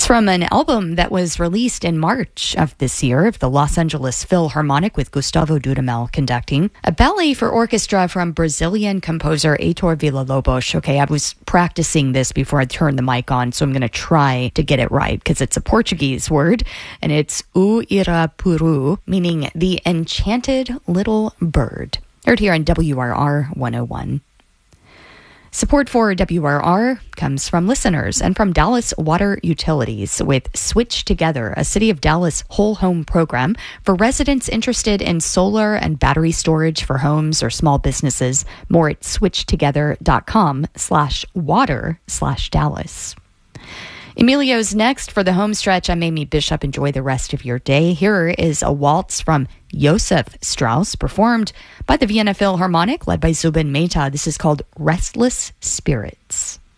From an album that was released in March of this year of the Los Angeles Philharmonic with Gustavo Dudamel conducting, a ballet for orchestra from Brazilian composer Heitor Villa-Lobos. Okay, I was practicing this before I turned the mic on, so I'm going to try to get it right because it's a Portuguese word, and it's O Irapuru, meaning the enchanted little bird. Heard here on WRR 101. Support for WRR comes from listeners and from Dallas Water Utilities with Switch Together, a City of Dallas whole home program for residents interested in solar and battery storage for homes or small businesses. More at switchtogether.com/water/Dallas. Emilio's next for the home stretch. I'm Amy Bishop. Enjoy the rest of your day. Here is a waltz from Joseph Strauss, performed by the Vienna Philharmonic, led by Zubin Mehta. This is called Restless Spirits.